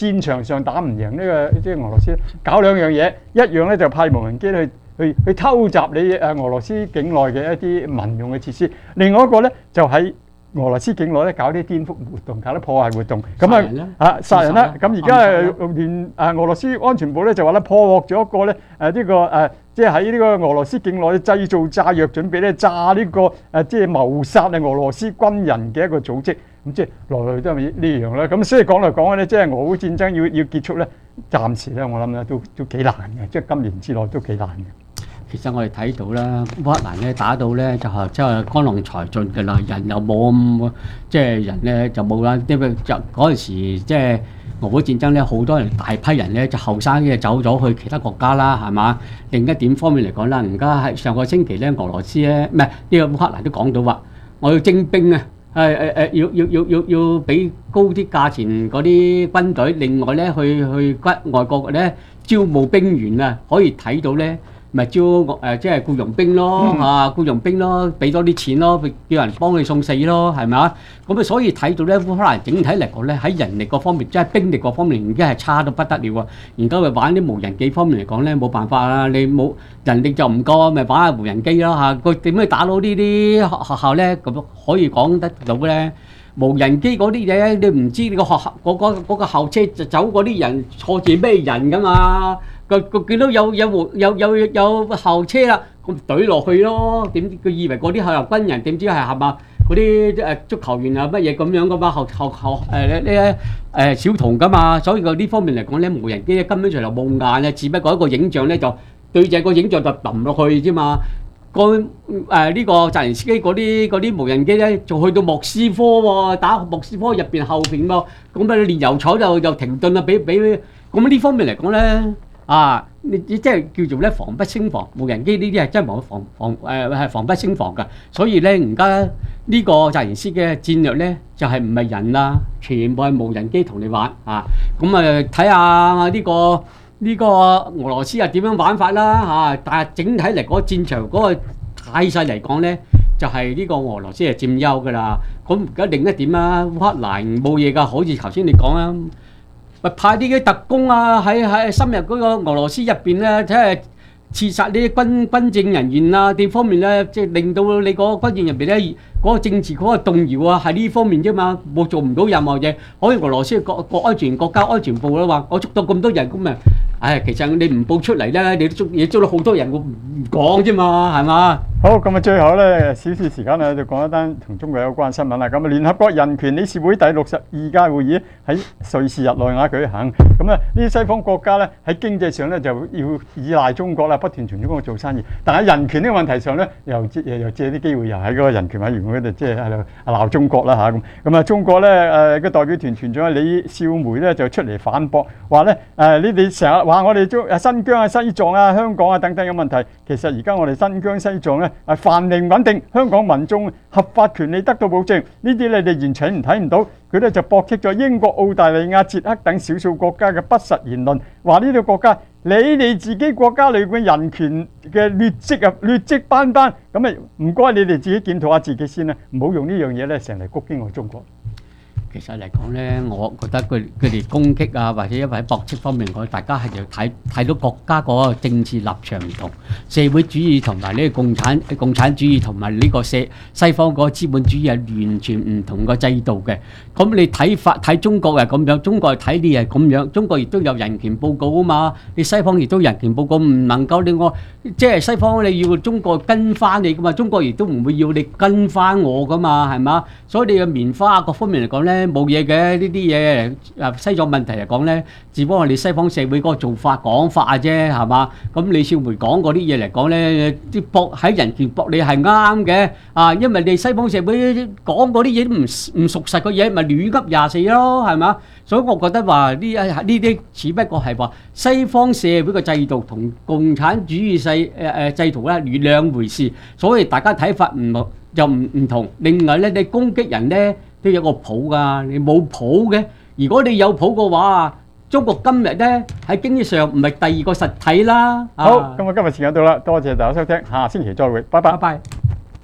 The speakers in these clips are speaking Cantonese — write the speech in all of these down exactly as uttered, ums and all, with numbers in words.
戰場上打唔贏呢個即係俄羅斯，搞兩樣嘢，一樣咧就派無人機去去去偷襲你誒俄羅斯境內嘅一啲民用嘅設施，另外一個咧就喺俄羅斯境內咧搞啲顛覆活動，搞啲破壞活動，咁啊啊殺人啦！咁而家誒連誒俄羅斯安全部咧就話咧破獲咗一個咧誒呢個誒，即係喺呢個俄羅斯境內製造炸藥，準備咧炸呢個誒即係謀殺啊俄羅斯軍人嘅一個組織。咁即係來來都係呢樣啦。咁所以講嚟講去咧，即係俄烏戰爭要要結束咧，暫時咧我諗咧都都幾難嘅，即係今年之內都幾難嘅。 其實我哋睇到啦，烏克蘭咧打到咧就係即係江郎才盡嘅啦，人又冇咁，即係人咧就冇啦。因為就嗰陣時即係俄烏戰爭咧，好多人大批人咧就後生嘅走咗去其他國家啦，係嘛？另一點方面嚟講啦，而家係上個星期咧，俄羅斯咧唔係呢個烏克蘭都講到話，我要徵兵啊！誒誒誒，要要要要要俾高啲價錢嗰啲軍隊，另外咧去去軍外國咧招募兵員啊，可以睇到咧。咪招誒即係僱傭兵咯嚇，僱傭兵咯，俾多啲錢咯，叫人幫你送死咯，係咪啊？咁啊，所以睇到咧，烏克蘭整體嚟講咧，喺人力嗰方面，即係兵力嗰方面，已經係差到不得了啊！而家咪玩啲無人機方面嚟講咧，冇辦法啦，你冇人力就唔夠，咪玩下無人機咯嚇。佢點樣打到呢啲學學校咧？咁可以講得到咧。無人機嗰啲嘢，你唔知你個學校嗰個嗰個校車就走嗰啲人坐住咩人㗎嘛？個個見到有有有有有校車啦，咁懟落去咯。點知佢以為嗰啲係軍人，點知係係嘛嗰啲誒足球員啊乜嘢咁樣噶嘛？後後後誒呢誒小童噶嘛。所以個呢方面嚟講咧，無人機咧根本上就冇眼啊，只不過一個影像咧就對住個影像就揼落去啫嘛。個誒呢個澤連斯基嗰啲嗰啲無人機咧，就去到莫斯科喎，打莫斯科入邊後邊喎，咁啊煉油廠就又停頓啦，俾俾咁呢方面嚟講咧。啊！你你即係叫做咧防不勝防，無人機呢啲係真係冇防防誒係防不勝防㗎。所以咧而家呢個澤連斯基嘅戰略咧就係唔係人啦，全部係無人機同你玩啊！咁啊睇下呢個呢個俄羅斯係點樣玩法啦嚇。但係整體嚟講戰場嗰個態勢嚟講咧，就係呢個俄羅斯係佔優㗎啦。咁而家另一點啦，烏克蘭冇嘢㗎，好似頭先你講啦。咪派啲嘅特工啊，喺喺深入嗰個俄羅斯入邊咧，即係刺殺呢啲軍軍政人員啊，啲方面咧，即係令到你嗰個軍政入邊咧，嗰個政治嗰個動搖啊，係呢方面啫嘛，冇做唔到任何嘢。可以俄羅斯國國安全國家安全部啦話，我捉到咁多人咁咪，唉，其實你唔報出嚟咧，你都捉嘢捉到好多人，我唔講啫嘛，係嘛？ 好，咁啊，最後咧少少時間咧，就講一單同中國有關新聞啦。咁啊，聯合國人權理事會第六十二屆會議喺瑞士日內瓦舉行。咁啊，呢啲西方國家咧喺經濟上咧就要依賴中國啦，不斷同中國做生意。但係人權呢個問題上咧，又借又借啲機會，又喺嗰個人權委員會嗰度即係喺度鬧中國啦嚇咁。咁啊，中國咧誒嘅代表團團長李少梅咧就出嚟反駁，話咧誒你哋成日話我哋中新疆啊、西藏啊、香港啊等等嘅問題，其實而家我哋新疆、西藏咧。係繁榮穩定，香港民眾合法權利得到保證，呢啲你哋完全唔睇唔到。佢咧就駁斥咗英國、澳大利亞、捷克等少數國家嘅不實言論，話呢啲國家你哋自己國家裏邊人權嘅劣跡啊，劣跡斑斑，咁啊唔該你哋自己檢討下自己先啦，唔好用呢樣嘢咧成嚟谷經我中國。 其實嚟講咧，我覺得佢佢哋攻擊啊，或者因為喺駁斥方面，我大家係要睇睇到國家嗰個政治立場唔同，社會主義同埋呢個共產共產主義同埋呢個社西方嗰個資本主義係完全唔同個制度嘅。咁你睇法睇中國係咁樣，中國睇你係咁樣，中國亦都有人權報告啊嘛。你西方亦都人權報告，唔能夠令我即係西方你要中國跟翻你噶嘛，中國亦都唔會要你跟翻我噶嘛，係嘛？所以你嘅棉花各方面嚟講咧。冇嘢嘅呢啲嘢，啊西藏問題嚟講咧，只不過你西方社會嗰個做法講法啫，係嘛？咁李少梅講嗰啲嘢嚟講咧，啲駁喺人權駁你係啱嘅，啊，因為你西方社會講嗰啲嘢都唔唔屬實嘅嘢，咪亂噏廿四咯，係嘛？所以我覺得話呢呢啲只不過係話西方社會嘅制度同共產主義制誒誒制度咧兩回事，所以大家睇法唔就唔唔同。另外咧，你攻擊人咧。都有個譜㗎，你冇譜嘅。如果你有譜嘅話，中國今日咧喺經濟上唔係第二個實體啦。 好，咁我今日時間到啦，多謝大家收聽，下星期再會，拜拜。 拜拜。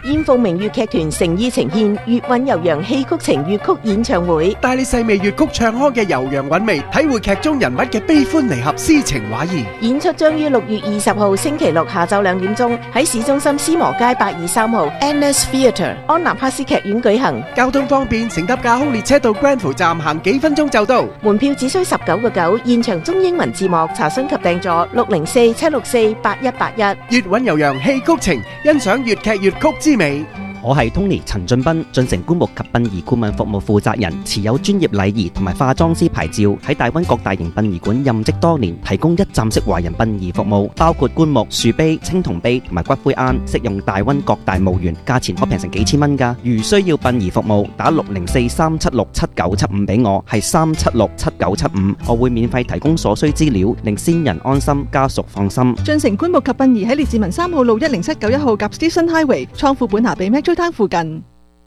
燕鳳鳴粵劇團誠意呈獻粵韻悠揚戲曲情粵曲演唱會， 帶你細味粵曲唱腔嘅悠揚韻味，體會劇中人物嘅悲歡離合、詩情畫意。 演出將於六月二十號星期六下晝兩點鐘喺市中心思磨街八二三號 Annex Theatre 安南克斯劇院舉行。 交通方便，乘搭架空列車到 Granville 站行幾分鐘就到。 門票只需十九個九，現場中英文字幕，查詢及訂座六零四七六四八一八一。 粵韻悠揚戲曲情，欣賞粵劇粵曲之美。 我係 Tony 陳俊斌，進城棺木及殯儀顧問服務負責人，持有專業禮儀同埋化妝師牌照，喺大灣各大型殯儀館任職多年，提供一站式華人殯儀服務，包括棺木、樹碑、青銅碑同埋骨灰龕，適用大灣各大墓園，價錢可平成幾千蚊㗎。如需要殯儀服務，打六零四三七六七九七五俾我，係三七六七九七五，我會免費提供所需資料，令先人安心，家屬放心。 進城棺木及殯儀喺列治文三號路一零七九一號及 Station Highway 倉庫本拿比 Metro Town附近。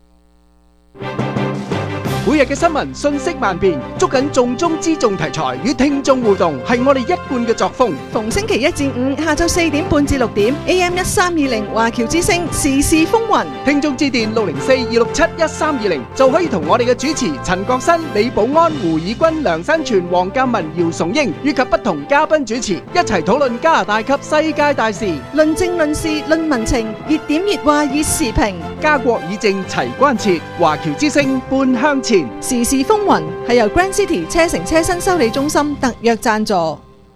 每日嘅新聞信息萬變，捉緊重中之重題材與聽眾互動，係我哋一貫嘅作風。 逢星期一至五下晝四點半至六點 A M 一三二零華僑之聲時事風雲， 聽眾致電六零四二六七一三二零就可以同我哋嘅主持陳國新、李寶安、胡以軍、梁新全、黃鑑文、姚崇英以及不同嘉賓主持一齊討論加拿大及世界大事， 論政論事論民情，熱點熱話熱時評， 家國以正齊關切，華僑之聲半向前。 時事風雲係由 Grand City 車城車身修理中心特約贊助。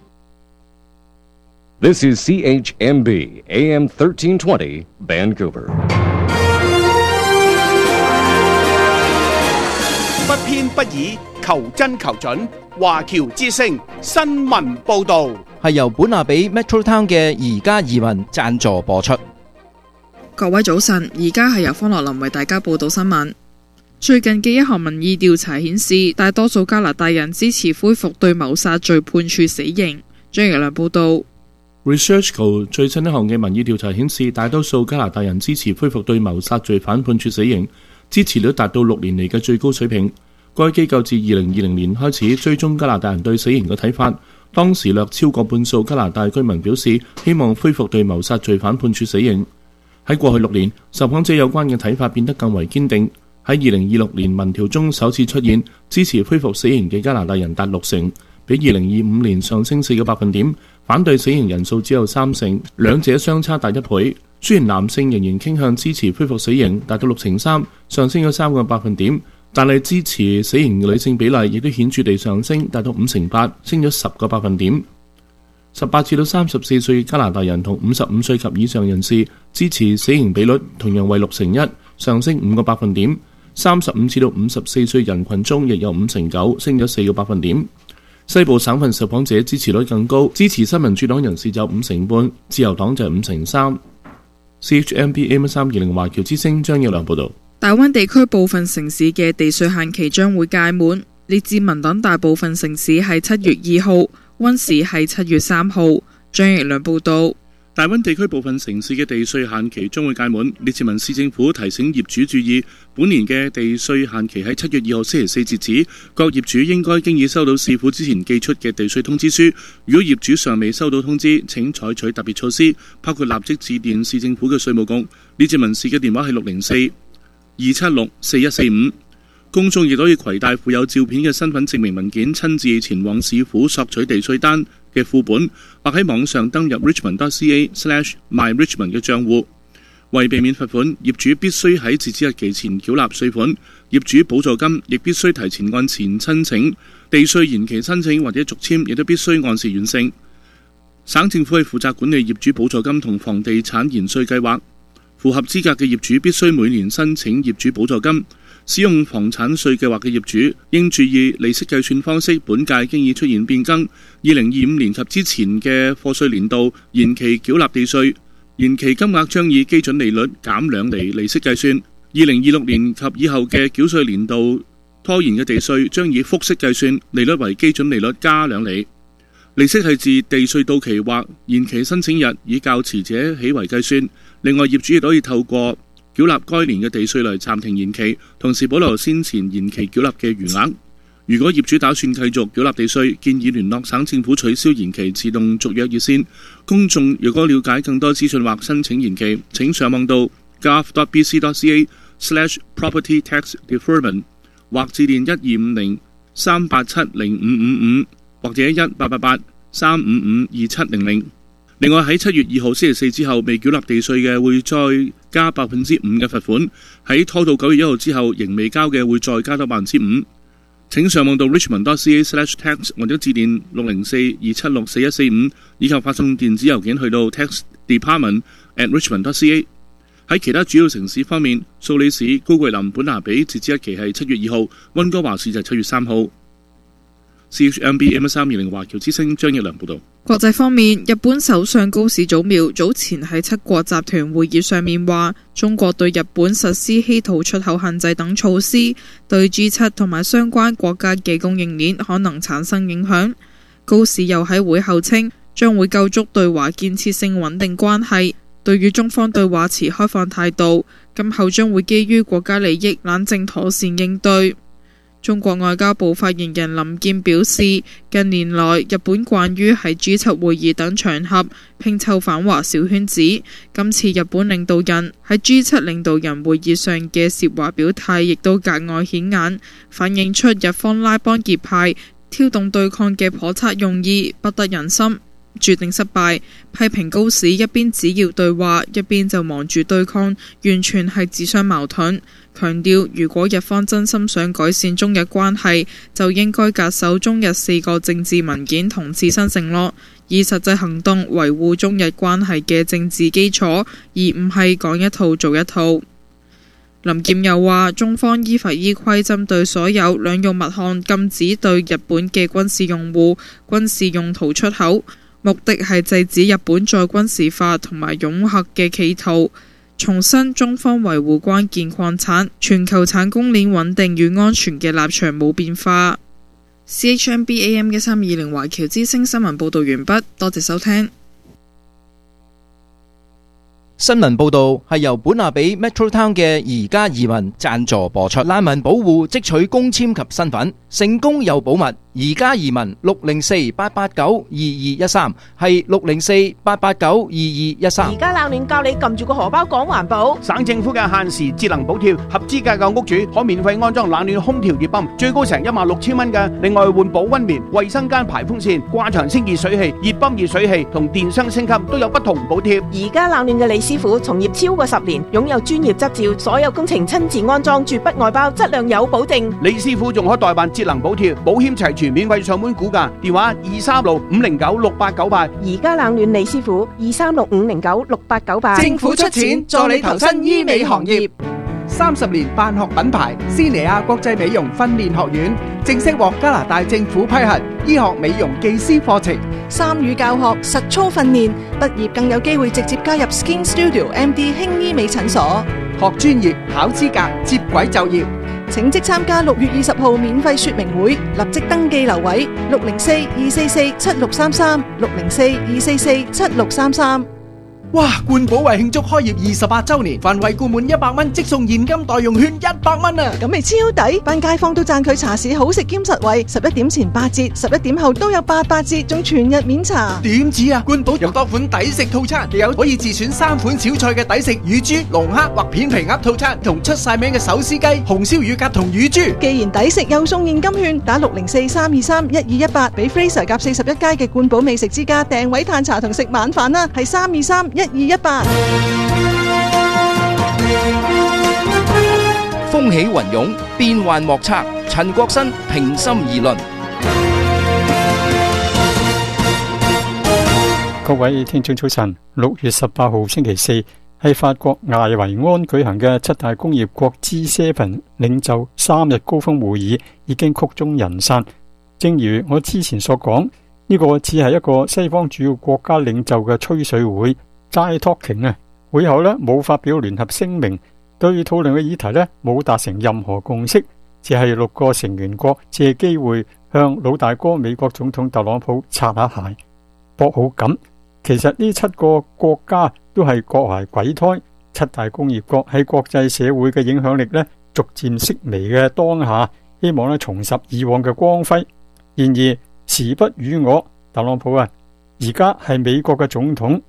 This is C H M B A M thirteen twenty Vancouver。 不偏不倚，求真求準，華僑之聲新聞報導係由本拿比 Metro Town 嘅宜家移民贊助播出。 各位早晨，而家係由方樂林為大家報道新聞。最近嘅一項民意調查顯示，大多數加拿大人支持恢復對謀殺罪判處死刑。張奕良報道。 ResearchGo 最新一項嘅民意調查顯示，大多數加拿大人支持恢復對謀殺罪犯判處死刑，支持率達到六年嚟嘅最高水平。該機構自二零二零年開始追蹤加拿大人對死刑嘅睇法，當時略超過半數加拿大居民表示希望恢復對謀殺罪犯判處死刑。喺過去六年，受訪者有關嘅睇法變得更為堅定。喺二零二六年民調中首次出現支持恢復死刑嘅加拿大人達六成，比二零二五年上升四個百分點，反對死刑人數只有三成，兩者相差大一倍。雖然男性仍然傾向支持恢復死刑，達到六成三，上升咗三個百分點，但係支持死刑嘅女性比例亦都顯著地上升，達到五成八，升咗十個百分點。十八至到三十四歲加拿大人同五十五歲及以上人士支持死刑比率同樣為六成一，上升五個百分點。三十五至到五十四歲人群中亦有五成九，升咗四個百分點。西部省份受訪者支持率更高，支持新民主黨人士就五成半，自由黨就五成三。C H M B A M 三二零華僑之聲張奕良報道。 大灣地區部分城市嘅地稅限期將會屆滿，列治文等大部分城市係七月二號，溫市係七月三號。張奕良報道。 大灣地區部分城市嘅地稅限期將會屆滿，列治文市政府提醒業主注意，本年嘅地稅限期喺七月二號星期四截止，各業主應該經已收到市府之前寄出嘅地稅通知書。如果業主尚未收到通知，請採取特別措施，包括立即致電市政府嘅稅務局。列治文市嘅電話係六零四二七六四一四五。公眾亦都可以攜帶附有照片嘅身份證明文件，親自前往市府索取地稅單嘅副本，或喺網上登入 richmond dot c a slash my richmond 嘅賬戶。為避免罰款，業主必須喺截止日期前繳納稅款。業主補助金亦必須提前按前申請，地稅延期申請或者續簽亦都必須按時完成。省政府係負責管理業主補助金同房地產延稅計劃。符合資格嘅業主必須每年申請業主補助金。使用房產稅計劃嘅業主應注意利息計算方式本屆經已出現變更，二零二五年及之前嘅課稅年度延期繳納地稅，延期金額將以基準利率減兩厘利息計算；二零二六年及以後嘅繳稅年度拖延嘅地稅將以複式計算，利率為基準利率加兩厘。利息係自地稅到期或延期申請日以較遲者起為計算。另外，業主亦可以透過繳納該年嘅地稅嚟暫停延期，同時保留先前延期繳納嘅餘額。如果業主打算繼續繳納地稅，建議聯絡省政府取消延期自動續約熱線。公眾若果了解更多資訊或申請延期，請上網到 gov dot b c dot c a slash property tax deferment， 或致電一二五零三八七零五五五或者一八八八三五五二七零零。另外喺七月二號星期四之後未繳納地稅嘅會再加百分之五嘅罰款，喺拖到九月一號之後仍未交嘅會再加多百分之五。請上網到 richmond dot c a slash tax 或者致電六零四二七六四一四五，以及發送電子郵件去到 tax department at richmond dot c a。喺其他主要城市方面，蘇黎世、高貴林、本拿比截止日期係七月二號，溫哥華市就係七月三號。C H M B M 三二零華僑之聲張奕良報導。 國際方面，日本首相高市早苗早前喺七國集團會議上面話，中國對日本實施稀土出口限制等措施，對 G 七同埋相關國家嘅供應鏈可能產生影響。高市又喺會後稱，將會構築對華建設性穩定關係，對與中方對話持開放態度，今後將會基於國家利益冷靜妥善應對。中國外交部發言人林健表示，近年來日本慣於喺 G 七會議等場合拼湊反華小圈子，今次日本領導人喺 G 七領導人會議上嘅涉華表態亦都格外顯眼，反映出日方拉幫結派、挑動對抗嘅叵測用意不得人心，注定失敗。批評高市一邊只要對話，一邊就忙住對抗，完全係自相矛盾。強調如果日方真心想改善中日關係，就應該恪守中日四個政治文件同自身承諾，以實際行動維護中日關係嘅政治基礎，而唔係講一套做一套。林健又話，中方依法依規針對所有兩用物項禁止對日本嘅軍事用戶、軍事用途出口，目的係制止日本再軍事化同埋擁核嘅企圖。重申中方維護關鍵礦產、全球產供鏈穩定與安全嘅立場冇變化。C H M B A M 一三二零華僑之聲新聞報導完畢，多謝收聽。 新聞報導係由本拿比 Metro Town 嘅宜家移民贊助播出。難民保護即取公簽及身份，成功又保密。宜家移民六零四八八九二二一三係六零四八八九二二一三。 而家冷暖教你撳住個荷包講環保。 省政府嘅限時節能補貼，合資格嘅屋主可免費安裝冷暖空調熱泵，最高成一萬六千蚊嘅。另外換保溫棉、衛生間排風扇、掛牆清潔水器、熱泵熱水器同電箱升級都有不同補貼。 而家冷暖嘅李師傅從業超過十年，擁有專業執照，所有工程親自安裝，絕不外包，質量有保證。 李師傅仲可代辦節能補貼，保險齊全，免費上門估價，電話二三六五零九六八九八。 而家冷暖李師傅二三六五零九六八九八。 政府出錢助你投身醫美行業。三十年辦學品牌斯尼亞國際美容訓練學院正式獲加拿大政府批核醫學美容技師課程， 參與教學、實操訓練，畢業更有機會直接加入 Skin Studio M D 輕醫美診所， 學專業、考資格、接軌就業。 請即參加六月二十號免費說明會，立即登記留位六零四二四四七六三三六零四二四四七六三三。 哇！冠寶為慶祝開業二十八週年，凡惠顧滿一百蚊即送現金代用券一百蚊啊！ 咁咪超抵，班街坊都讚佢茶市好食兼實惠。十一點前八折，十一點後都有八八折，仲全日免茶。 點止啊！冠寶有多款抵食套餐，亦有可以自選三款小菜嘅抵食乳豬、龍蝦或片皮鴨套餐，同出晒名嘅手撕雞、紅燒乳鴿同乳豬。 既然抵食又送現金券，打六零四三二三一二一八，俾 Fraser 夾四十一街嘅冠寶美食之家訂位嘆茶同食晚飯啦，係三二三一。一二一八， 風起雲湧，變幻莫測。陳國新平心而論。 各位聽眾早晨，六月十八號星期四喺法國艾維安舉行嘅七大工業國 G 七 領袖三日高峰會議已經曲終人散。正如我之前所講，呢、這個只係一個西方主要國家領袖嘅吹水會。齋 talking 啊，會後呢冇發表聯合聲明，對討論嘅議題呢冇達成任何共識，只係六個成員國借機會向老大哥美國總統特朗普擦下鞋博好感。其實呢七個國家都係各懷鬼胎，七大工業國喺國際社會嘅影響力呢逐漸式微嘅當下，希望呢重拾以往嘅光輝。然而時不與我，特朗普啊，而家係美國嘅總統。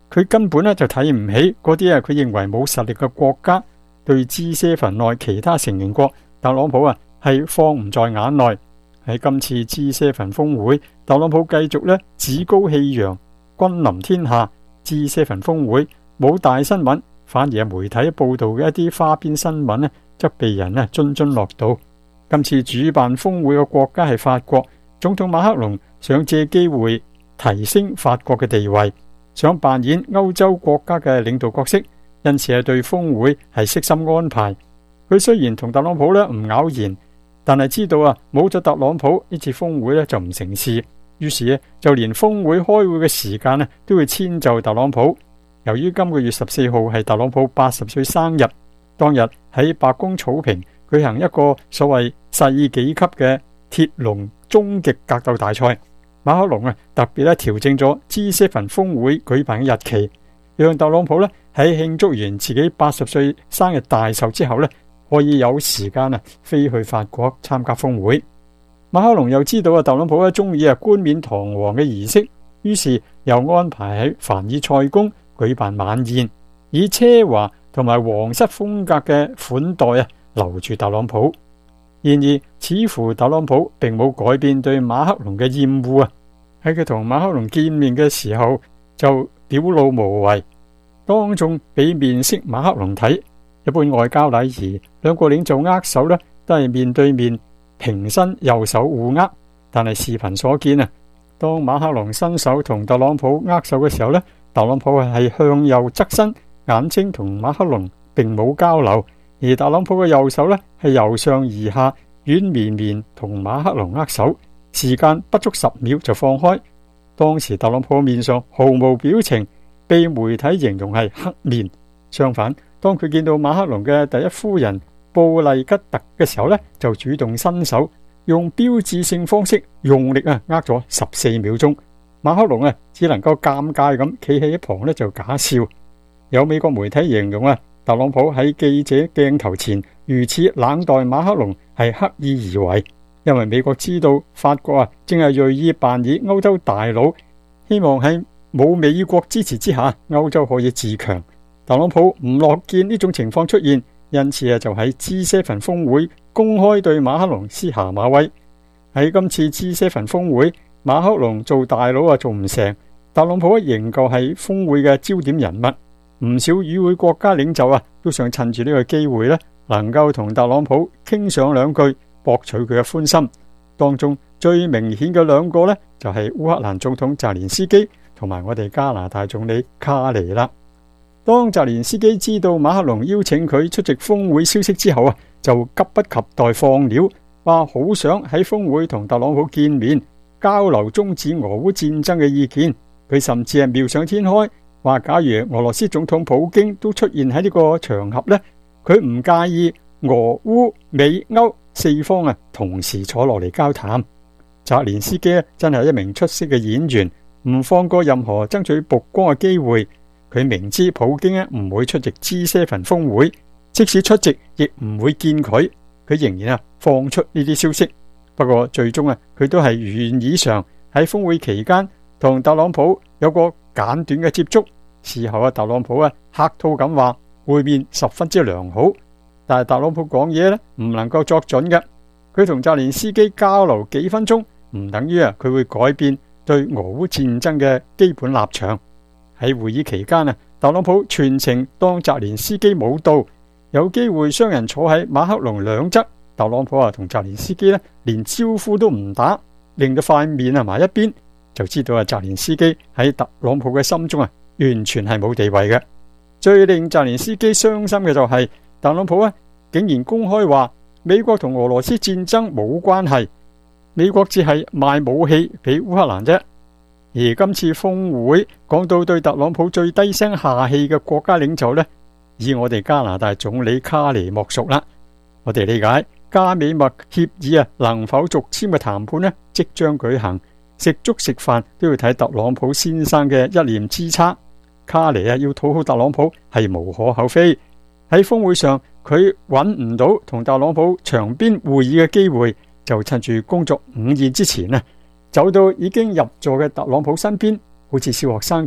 佢根本咧就睇唔起嗰啲啊佢認為冇實力嘅國家。對 G 七 內其他成員國，特朗普啊係放唔在眼內。喺今次 G 七 峰會，特朗普繼續咧趾高氣揚，君臨天下。G 七 峰會冇大新聞，反而係媒體報道嘅一啲花邊新聞呢，則被人咧津津樂道。今次主辦峰會嘅國家係法國，總統馬克龍想借機會提升法國嘅地位，想扮演歐洲國家嘅領導角色。因此係對峰會係悉心安排。佢雖然同特朗普咧唔咬言，但係知道啊冇咗特朗普呢次峰會咧就唔成事。於是咧就連峰會開會嘅時間咧都會遷就特朗普。由於今個月十四號係特朗普八十歲生日，當日喺白宮草坪舉行一個所謂世紀級嘅鐵籠終極格鬥大賽。馬克龍啊特別咧調整咗 G 七 峰會舉辦嘅日期，讓特朗普咧喺慶祝完自己八十歲生日大壽之後咧，可以有時間啊飛去法國參加峰會。馬克龍又知道啊特朗普咧中意啊冠冕堂皇嘅儀式，於是又安排喺凡爾賽宮舉辦晚宴，以奢華同埋皇室風格嘅款待啊留住特朗普。然而似乎特朗普並冇改變對馬克龍嘅厭惡啊，喺佢同馬克龍見面嘅時候就表露無遺，當眾俾面色馬克龍睇。一般外交禮儀，兩個領袖握手呢都係面對面平伸右手互握。但係視頻所見啊，當馬克龍伸手同特朗普握手嘅時候呢，特朗普係向右側身，眼睛同馬克龍並冇交流，而特朗普嘅右手呢係由上而下軟綿綿同馬克龍握手，時間不足十秒就放開。當時特朗普面上毫無表情，被媒體形容係黑面。相反，當佢見到馬克龍嘅第一夫人布麗吉特嘅時候呢，就主動伸手，用標誌性方式用力啊握咗十四秒鐘。馬克龍啊只能夠尷尬咁企喺一旁呢就假笑。有美國媒體形容啊，特朗普喺記者鏡頭前如此冷待馬克龍係刻意而為，因為美國知道法國啊正係銳意扮演歐洲大佬，希望喺冇美國支持之下，歐洲可以自強。特朗普唔樂見呢種情況出現，因此啊就喺 G 七 峰會公開對馬克龍施下馬威。喺今次 G 七 峰會，馬克龍做大佬啊做唔成，特朗普仍舊係峰會嘅焦點人物。唔少與會國家領袖啊都想趁住呢個機會咧，能夠同特朗普傾上兩句，博取佢嘅歡心。當中最明顯嘅兩個呢，就係烏克蘭總統澤連斯基同埋我哋加拿大總理卡尼啦。當澤連斯基知道馬克龍邀請佢出席峰會消息之後啊，就急不及待放料，話好想喺峰會同特朗普見面，交流終止俄烏戰爭嘅意見。佢甚至係妙想天開，話假如俄羅斯總統普京都出現喺呢個場合呢，佢唔介意俄烏美歐四方啊同時坐落嚟交談。澤連斯基真係一名出色嘅演員，唔放過任何爭取曝光嘅機會。佢明知普京咧唔會出席 G 七 峰會，即使出席亦唔會見佢，佢仍然啊放出呢啲消息。不過最終啊，佢都係如願以償，喺峰會期間同特朗普有個簡短嘅接觸。事後啊，特朗普啊客套咁話會面十分之良好，但係特朗普講嘢咧唔能夠作準嘅。佢同澤連斯基交流幾分鐘，唔等於啊佢會改變對俄烏戰爭嘅基本立場。喺會議期間啊，特朗普全程當澤連斯基冇到，有機會雙人坐喺馬克龍兩側。特朗普啊同澤連斯基咧連招呼都唔打，令到塊面啊埋一邊，就知道啊澤連斯基喺特朗普嘅心中啊完全係冇地位嘅。最令澤連斯基傷心嘅就係、是、特朗普啊竟然公開話美國同俄羅斯戰爭冇關係，美國只係賣武器俾烏克蘭啫。而今次峰會講到對特朗普最低聲下氣嘅國家領袖呢，以我哋加拿大總理卡尼莫屬啦。我哋理解加美墨協議啊能否續簽嘅談判呢即將舉行，食粥食飯都要睇特朗普先生嘅一念之差。卡尼啊要討好特朗普係無可厚非。喺峰會上佢揾唔到同特朗普場邊會議嘅機會，就趁住工作午宴之前啊，走到已經入座嘅特朗普身邊，好似小學生咁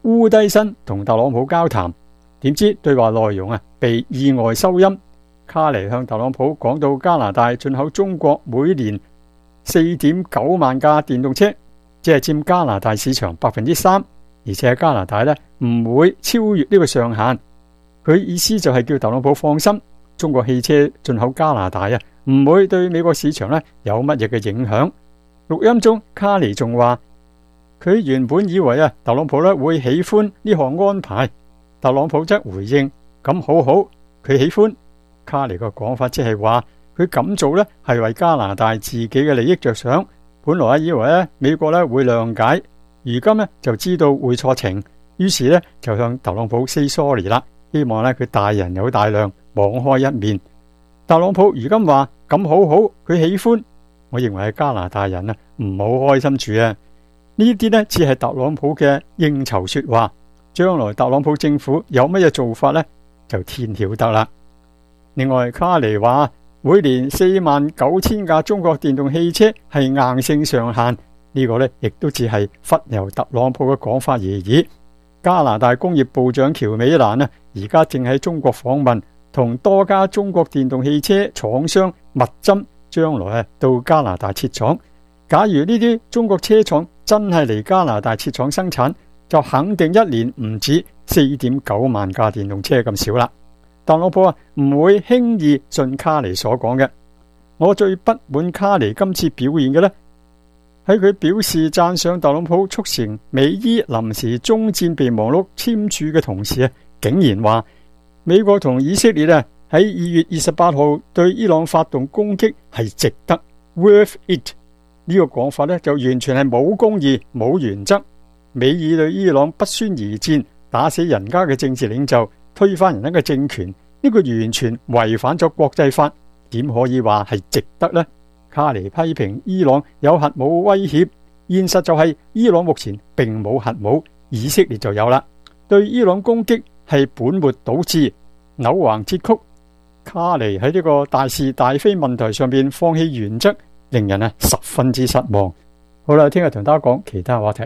烏低身同特朗普交談，點知對話內容啊被意外收音。卡尼向特朗普講到加拿大進口中國每年四點九萬架電動車，只係佔加拿大市場百分之三，而且加拿大呢唔會超越呢個上限。佢意思就係叫特朗普放心，中國汽車進口加拿大啊唔會對美國市場呢有乜嘢嘅影響。錄音中卡尼仲話，佢原本以為啊特朗普呢會喜歡呢項安排，特朗普則回應咁好好，佢喜歡。卡尼嘅講法即係話佢咁做呢係為加拿大自己嘅利益着想，本來以為咧美國咧會諒解，如今呢就知道會錯情，於是呢就向特朗普 say sorry 啦，希望咧佢大人有大量，網開一面。特朗普如今話咁好好，佢喜歡，我認為係加拿大人啊唔好開心住啊，呢啲呢只係特朗普嘅應酬說話，將來特朗普政府有乜嘢做法呢就天曉得啦。另外，卡尼話每年四萬九千架中國電動汽車係硬性上限，呢個呢亦都只係忽悠特朗普嘅講法而已。加拿大工業部長喬美蘭呢，而家正喺中國訪問，同多家中國電動汽車廠商密針，將來啊到加拿大設廠。假如呢啲中國車廠真係嚟加拿大設廠生產，就肯定一年唔止四點九萬架電動車咁少啦。特朗普啊唔會輕易信卡尼所講嘅。我最不滿卡尼今次表現嘅呢，喺佢表示讚賞特朗普促成美伊臨時終戰備忘錄簽署嘅同時啊，竟然話美國同以色列啊喺二月二十八號對伊朗發動攻擊係值得 worth it。 呢個講法呢，就完全係冇公義冇原則。美以對伊朗不宣而戰，打死人家嘅政治領袖，推翻人家嘅政權，呢個完全違反咗國際法，點可以話係值得呢？卡尼批評伊朗有核武威脅，現實就係伊朗目前並冇核武，以色列就有啦。對伊朗攻擊係本末倒置、扭橫折曲。卡尼喺呢個大是大非問題上邊放棄原則，令人啊十分之失望。好啦，聽日同大家講其他話題。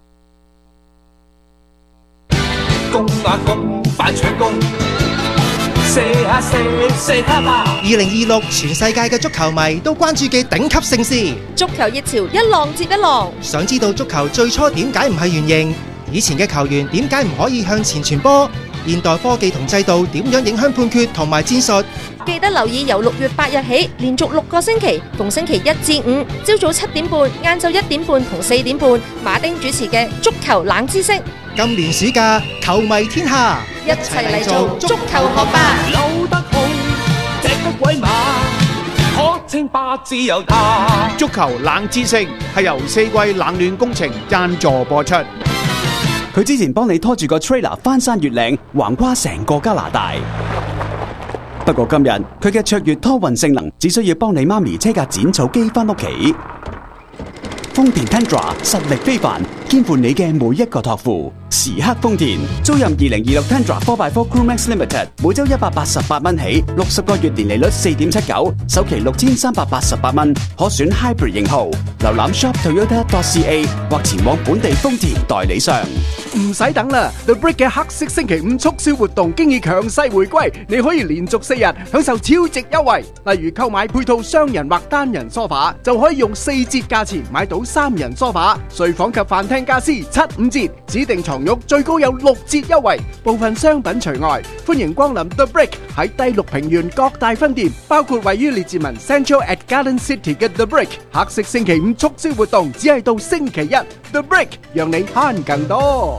公啊公，快搶攻！射下射，射他吧！ 二零二六全世界嘅足球迷都關注嘅頂級盛事， 足球熱潮一浪接一浪。 想知道足球最初點解唔係圓形？以前嘅球員點解唔可以向前傳波？現代科技同制度點樣影響判決同埋戰術？ 記得留意由六月八日起，連續六個星期，逢星期一至五，朝早七點半、晏晝一點半同四點半，馬丁主持嘅足球冷知識。 今年暑假，球迷天下， 一齊嚟做足球學霸。 扭得好，隻得鬼馬，可稱霸自由他。 足球冷知識係由四季冷暖工程贊助播出。 佢之前幫你拖住個 trailer 翻山越嶺，橫跨成個加拿大。不過今日佢嘅卓越拖運性能，只需要幫你媽咪車架剪草機翻屋企。豐田 Tundra 實力非凡，肩負你嘅每一個託付。時刻豐田，租任二零二六 Tundra 四 by 四 Crew Max Limited，每周一百八十八蚊起，六十個月年利率四點七九，首期六千三百八十八蚊，可選 Hybrid 型號。瀏覽 shop toyota dot c a 或前往本地豐田代理商。 唔使等啦 ，The Brick 嘅黑色星期五促銷活動經已強勢回歸，你可以連續四日享受超值優惠。例如購買配套雙人或單人梳化，就可以用四折價錢買到三人梳化。睡房及飯廳家私七五折，指定床褥最高有六折優惠，部分商品除外。歡迎光臨 The Brick 喺第六平原各大分店，包括位於列治文 Central at Garden City 嘅 The Brick。黑色星期五促銷活動只係到星期一 ，The Brick 讓你慳更多。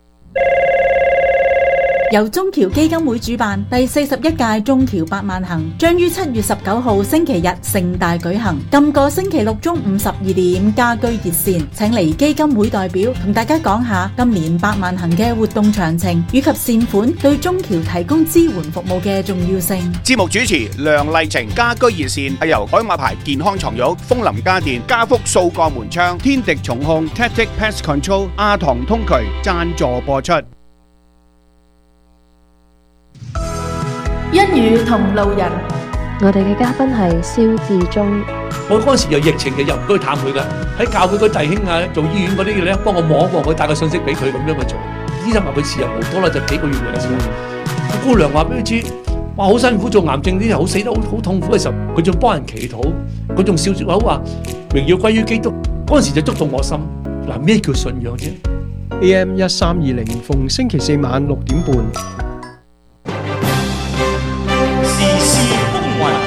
由中僑基金會主辦第四十一屆中僑百萬行將於七月十九號星期日盛大舉行。今個星期六中午十二點家居熱線，請嚟基金會代表同大家講下今年百萬行嘅活動詳情以及善款對中僑提供支援服務嘅重要性。 節目主持梁麗晴，家居熱線係由海馬牌健康床褥、楓林家電、家福數個門窗、天敵重控、Tactic Pest Control、亞堂通渠贊助播出。 一語同路人， 我哋嘅嘉賓係蕭志忠。 我嗰陣時有疫情嘅，入唔到去探佢噶，喺教會嗰弟兄啊，做醫院嗰啲嘢咧，幫我望一望佢，帶個信息俾佢咁樣去做。 醫生話佢時日無多啦，就幾個月嘅時候，個姑娘話俾佢知，哇好辛苦做癌症啲人好死得好好痛苦嘅時候，佢仲幫人祈禱，佢仲笑住口話榮耀歸於基督，嗰陣時就觸動我心。嗱，咩叫信仰啫 ？A M 一三二零逢星期四晚六點半。 時事風雲，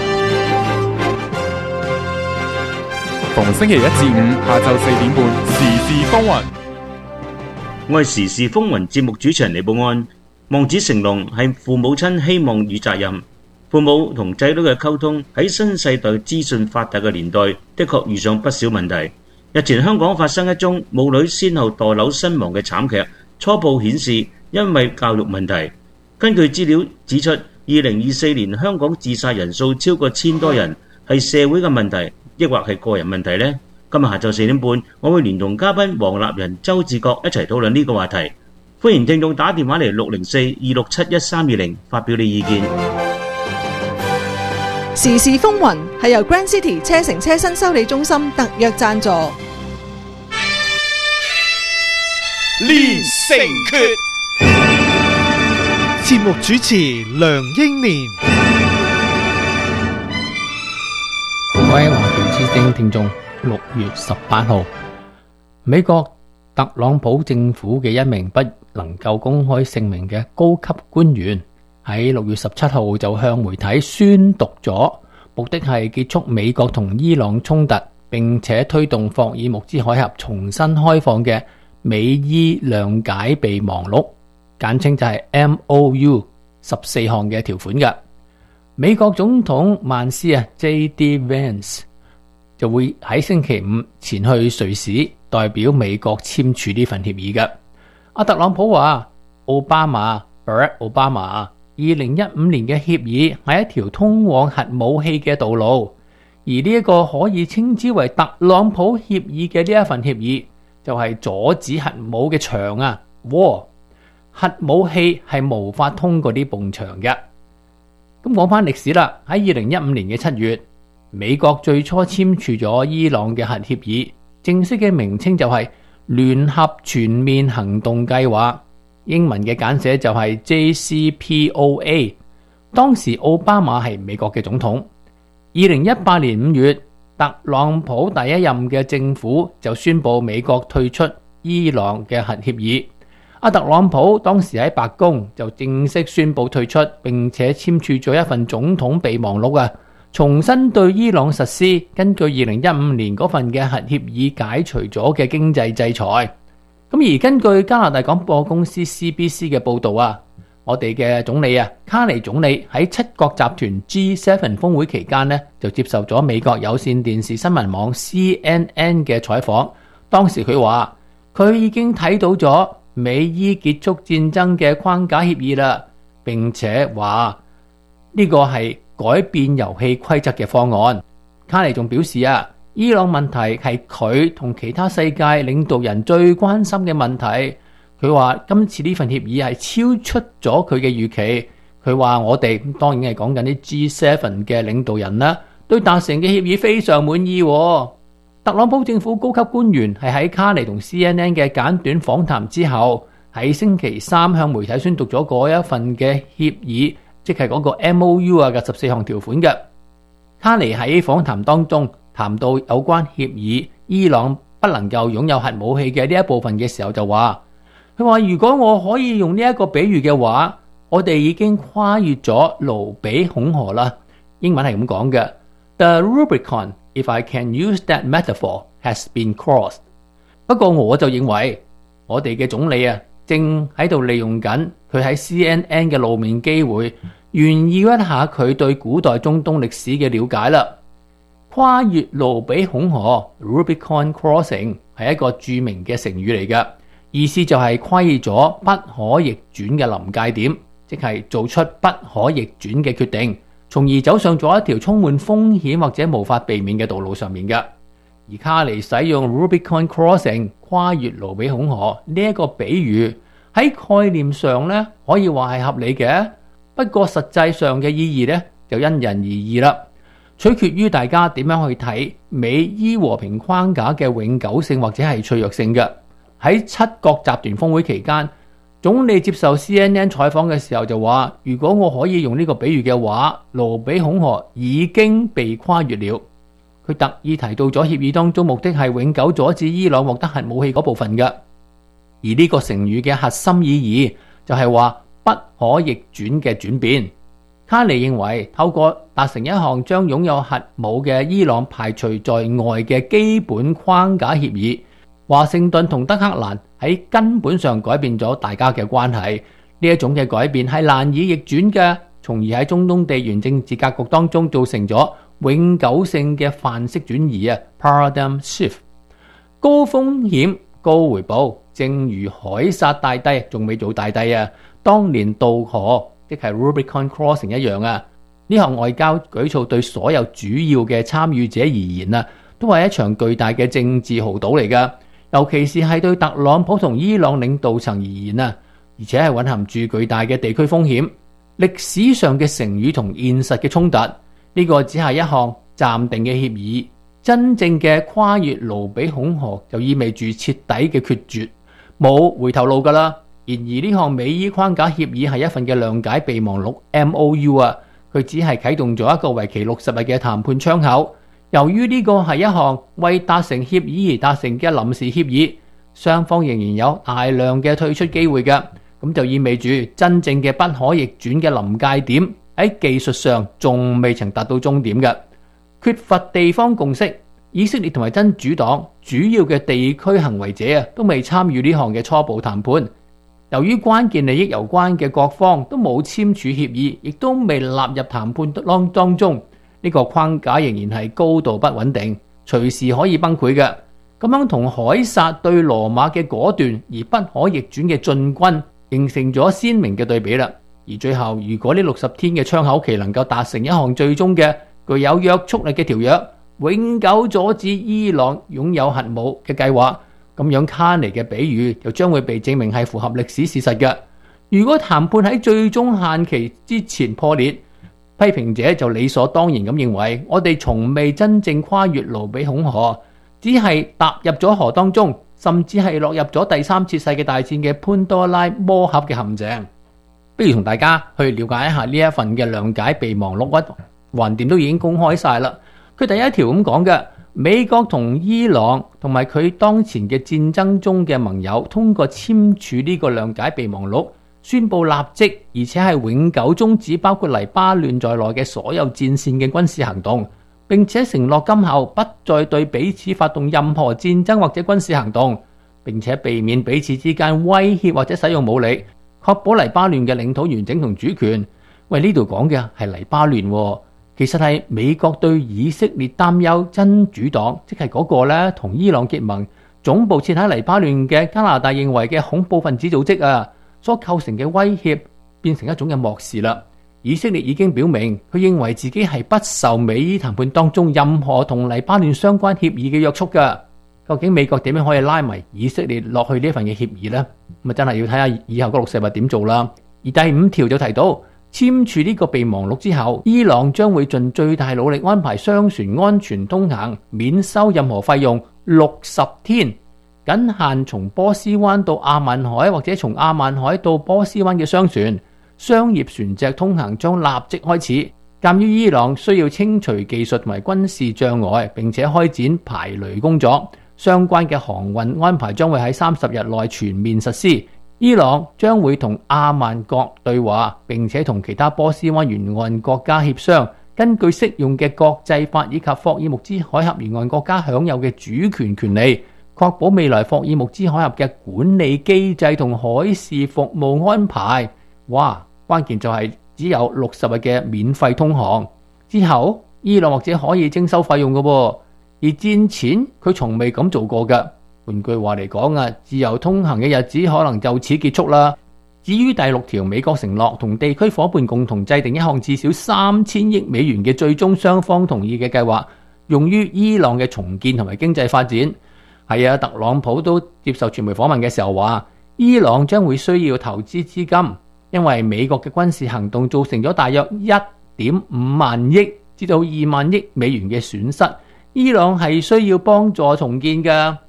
逢星期一至五下晝四點半，時事風雲。 我係時事風雲節目主持人李寶安。望子成龍係父母親希望與責任。父母同仔女嘅溝通喺新世代資訊發達嘅年代，的確遇上不少問題。日前香港發生一宗母女先後墮樓身亡嘅慘劇，初步顯示因為教育問題。根據資料指出，二零二四年香港自殺人數超過千多人，係社會嘅問題，抑或係個人問題呢？今日下晝四點半，我會聯同嘉賓黃立仁、周志國一齊討論呢個話題。歡迎聽眾打電話嚟六零四二六七一三二零發表你意見。 時事風雲係由 Grand City 車城車身修理中心特約贊助。 連城訣， 節目主持梁英年。 各位華僑之聲聽眾，六月十八號，美國特朗普政府嘅一名不能夠公開姓名嘅高級官員喺六月十七號就向媒體宣讀咗，目的係結束美國同伊朗衝突，並且推動霍爾木茲海峽重新開放嘅美伊諒解備忘錄，簡稱就係 M O U 十四項嘅條款嘅。美國總統萬斯啊 J D Vance 就會喺星期五前去瑞士，代表美國簽署呢份協議嘅。阿特朗普話，奧巴馬 Barack Obama 二零一五年嘅協議係一條通往核武器嘅道路，而呢一個可以稱之為特朗普協議嘅呢一份協議，就係阻止核武嘅牆啊 wall， 核武器係無法通過呢埲牆嘅。咁講翻歷史啦，喺二零一五年嘅七月，美國最初簽署咗伊朗嘅核協議，正式嘅名稱就係聯合全面行動計劃，英文嘅簡寫就係 J C P O A。當時奧巴馬係美國嘅總統。二零一八年五月，特朗普第一任嘅政府就宣布美國退出伊朗嘅核協議。阿特朗普當時喺白宮就正式宣布退出，並且簽署咗一份總統備忘錄啊，重新對伊朗實施根據二零一五年嗰份嘅核協議解除咗嘅經濟制裁。咁而根據加拿大廣播公司 C B C 嘅報導啊，我哋嘅總理啊卡尼總理喺七國集團 G 七 峰會期間呢，就接受咗美國有線電視新聞網 C N N 嘅採訪。當時佢話佢已經睇到咗美伊結束戰爭嘅框架協議啦，並且話呢個係改變遊戲規則嘅方案。卡尼仲表示啊，伊朗問題係佢同其他世界領導人最關心嘅問題。佢話今次呢份協議係超出咗佢嘅預期。佢話我哋當然係講緊啲 G 七 嘅領導人啦，對達成嘅協議非常滿意。特朗普政府高級官員係喺卡尼同 C N N 嘅簡短訪談之後，喺星期三向媒體宣讀咗嗰一份嘅協議，即係嗰個 M O U 啊嘅十四項條款嘅。卡尼喺訪談當中談到有關協議伊朗不能夠擁有核武器嘅呢一部分嘅時候，就話佢話如果我可以用呢一個比喻嘅話，我哋已經跨越咗盧比孔河啦。英文係咁講嘅 The Rubicon, if I can use that metaphor, has been crossed。 不過我就認為我哋嘅總理啊正喺度利用緊佢喺 C N N 嘅露面機會，炫耀一下佢對古代中東歷史嘅了解啦。跨越盧比孔河 Rubicon Crossing 係一個著名嘅成語嚟嘅，意思就係跨越咗不可逆轉嘅臨界點，即係做出不可逆轉嘅決定，從而走上咗一條充滿風險或者無法避免嘅道路上面嘅。而卡尼使用 Rubicon Crossing 跨越盧比孔河呢一個比喻，喺概念上咧可以話係合理嘅，不過實際上嘅意義咧就因人而異啦，取決於大家點樣去睇美伊和平框架嘅永久性或者係脆弱性嘅。喺七國集團峰會期間， 總理接受 C N N 採訪嘅時候就話：如果我可以用呢個比喻嘅話，盧比孔河已經被跨越了。佢特意提到咗協議當中目的係永久阻止伊朗獲得核武器嗰部分嘅，而呢個成語嘅核心意義就係話不可逆轉嘅轉變。卡尼認為透過達成一項將擁有核武嘅伊朗排除在外嘅基本框架協議，華盛頓同德黑蘭喺根本上改變咗大家嘅關係。呢一種嘅改變係難以逆轉嘅，從而喺中東地緣政治格局當中造成咗永久性嘅範式轉移啊 （paradigm shift）。高風險高回報，正如凱撒大帝仲未做大帝啊，當年渡河即係 Rubicon Crossing 一樣啊！呢項外交舉措對所有主要嘅參與者而言啊，都係一場巨大嘅政治豪賭嚟㗎。尤其是係對特朗普同伊朗領導層而言啊，而且係蘊含住巨大嘅地區風險。歷史上嘅成語同現實嘅衝突，呢個只係一項暫定嘅協議。真正嘅跨越盧比孔河就意味住徹底嘅決絕，冇回頭路㗎啦。然而呢項美伊框架協議係一份嘅諒解備忘錄 M O U 啊，佢只係啟動咗一個為期六十日嘅談判窗口。由於呢個係一項為達成協議而達成嘅臨時協議，雙方仍然有大量嘅退出機會嘅，咁就意味住真正嘅不可逆轉嘅臨界點喺技術上仲未曾達到終點嘅。缺乏地方共識，以色列同埋真主黨主要嘅地區行為者啊，都未參與呢項嘅初步談判。由於關鍵利益有關嘅各方都冇簽署協議，亦都未納入談判當當中，呢個框架仍然係高度不穩定，隨時可以崩潰嘅。咁樣同凱撒對羅馬嘅果斷而不可逆轉嘅進軍，形成咗鮮明嘅對比啦。而最後，如果呢六十天嘅窗口期能夠達成一項最終嘅具有約束力嘅條約，永久阻止伊朗擁有核武嘅計劃，咁樣卡尼嘅比喻就將會被證明係符合歷史事實嘅。如果談判喺最終限期之前破裂，批評者就理所當然咁認為，我哋從未真正跨越盧比孔河，只係踏入咗河當中，甚至係落入咗第三次世界大戰嘅潘多拉魔盒嘅陷阱。不如同大家去了解一下呢一份嘅諒解備忘錄，橫掂都已經公開晒啦。佢第一條咁講嘅，美國同伊朗同埋佢當前嘅戰爭中嘅盟友，通過簽署呢個諒解備忘錄，宣布立即而且係永久終止包括黎巴嫩在內嘅所有戰線嘅軍事行動，並且承諾今後不再對彼此發動任何戰爭或者軍事行動，並且避免彼此之間威脅或者使用武力，確保黎巴嫩嘅領土完整同主權。喂，呢度講嘅係黎巴嫩喎，其實係美國對以色列擔憂真主黨，即係嗰個咧同伊朗結盟、總部設喺黎巴嫩嘅加拿大認為嘅恐怖分子組織啊，所構成嘅威脅變成一種嘅漠視啦。以色列已經表明，佢認為自己係不受美伊談判當中任何同黎巴嫩相關協議嘅約束㗎。究竟美國點樣可以拉埋以色列落去呢份嘅協議呢？咁啊，真係要睇下以後嗰六十日點做啦。而第五條就提到，簽署呢個備忘錄之後，伊朗將會盡最大努力安排商船安全通行，免收任何費用六十天，僅限從波斯灣到阿曼海或者從阿曼海到波斯灣嘅商船。商業船隻通行將立即開始。鑑於伊朗需要清除技術同埋軍事障礙，並且開展排雷工作，相關嘅航運安排將會喺三十日內全面實施。伊朗將會同阿曼國對話，並且同其他波斯灣沿岸國家協商，根據適用嘅國際法以及霍爾木茲海峽沿岸國家享有嘅主權權利，確保未來霍爾木茲海峽嘅管理機制同海事服務安排。哇！關鍵就係只有六十日嘅免費通航，之後伊朗或者可以徵收費用嘅喎。而戰前佢從未咁做過嘅。換句話嚟講啊，自由通行嘅日子可能就此結束啦。至於第六條，美國承諾同地區夥伴共同制定一項至少三千億美元嘅最終雙方同意嘅計劃，用於伊朗嘅重建同埋經濟發展。係啊，特朗普都接受傳媒訪問嘅時候話，伊朗將會需要投資資金，因為美國嘅軍事行動造成咗大約一點五萬億至到二萬億美元嘅損失，伊朗係需要幫助重建嘅。